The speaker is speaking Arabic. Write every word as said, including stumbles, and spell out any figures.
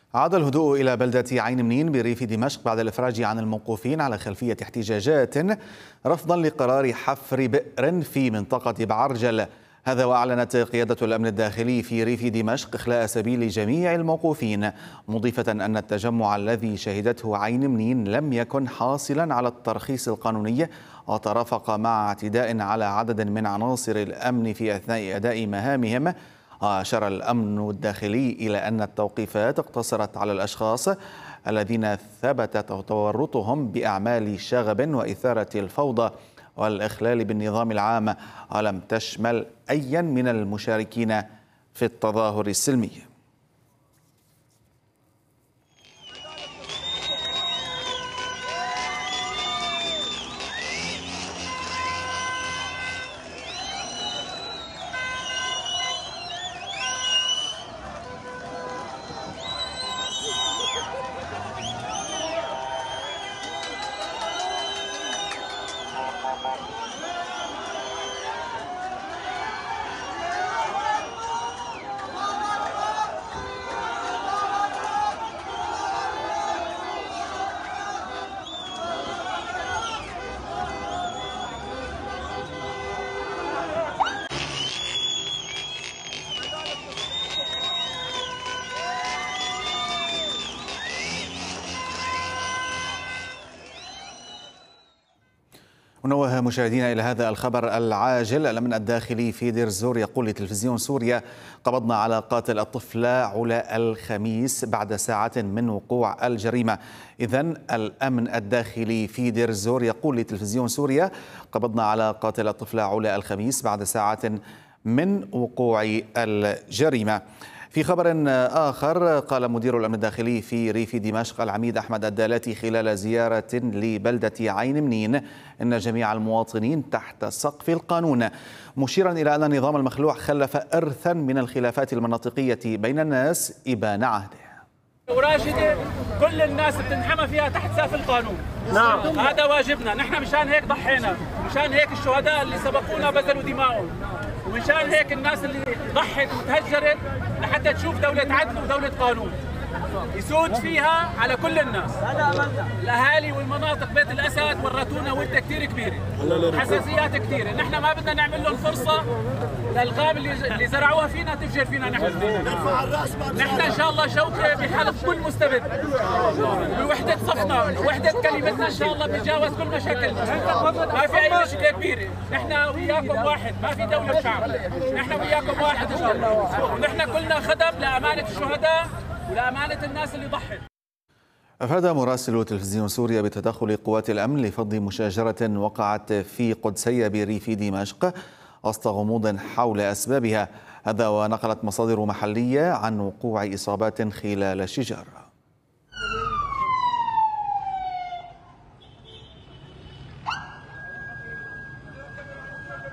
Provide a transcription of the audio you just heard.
عاد الهدوء إلى بلدة عين منين بريف دمشق بعد الإفراج عن الموقوفين على خلفية احتجاجات رفضا لقرار حفر بئر في منطقة بعرجل. هذا وأعلنت قيادة الأمن الداخلي في ريف دمشق إخلاء سبيل جميع الموقوفين، مضيفة أن التجمع الذي شهدته عين منين لم يكن حاصلا على الترخيص القانوني وترافق مع اعتداء على عدد من عناصر الأمن في أثناء أداء مهامهم. أشار الأمن الداخلي إلى أن التوقيفات اقتصرت على الأشخاص الذين ثبت تورطهم بأعمال شغب وإثارة الفوضى والإخلال بالنظام العام، ولم تشمل أيا من المشاركين في التظاهر السلمي. ونوه مشاهدينا إلى هذا الخبر العاجل. الأمن الداخلي في دير الزور يقول لتلفزيون سوريا: قبضنا على قاتل الطفلة علا الخميس بعد ساعات من وقوع الجريمة. إذن الأمن الداخلي في دير الزور يقول لتلفزيون سوريا: قبضنا على قاتل الطفلة علا الخميس بعد ساعات من وقوع الجريمة. في خبر آخر، قال مدير الأمن الداخلي في ريف دمشق العميد أحمد الدالاتي خلال زيارة لبلدة عين منين إن جميع المواطنين تحت سقف القانون، مشيرا إلى أن النظام المخلوع خلف إرثا من الخلافات المناطقية بين الناس إبان عهده. وراشدة كل الناس بتنحمى فيها تحت سقف القانون. نعم، هذا واجبنا، نحن مشان هيك ضحينا، مشان هيك الشهداء اللي سبقونا بذلوا دماءهم، ومشان هيك الناس اللي ضحت وتهجرت لحتى تشوف دولة عدل ودولة قانون يسود فيها على كل الناس. الأهالي والمناطق بيت الأسد ورطونا ودة كثير كبيرة، حساسيات كثيرة، نحن ما بدنا نعمل لهم فرصة للغام اللي زرعوها فينا تفجر فينا نحن. نحن إن شاء الله شوكة بحلب كل مستبد، بوحدة صفنا وحدة كلمتنا إن شاء الله بنتجاوز كل مشاكلنا. ما في أي مشكلة كبيرة، نحن وياكم واحد، ما في دولة وشعب، نحن وياكم واحد إن شاء الله، ونحن كلنا خدم لأمانة الشهداء ولأمانة الناس اللي ضحت. أفاد مراسل تلفزيون سوريا بتدخل قوات الأمن لفض مشاجرة وقعت في قدسية بريف دمشق وسط غموض حول أسبابها. هذا ونقلت مصادر محلية عن وقوع إصابات خلال الشجار.